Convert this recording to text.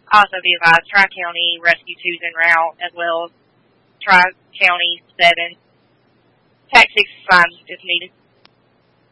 Also be advised, Tri-County Rescue 2's en route, as well as Tri-County 7. Tax 6 is fine if needed.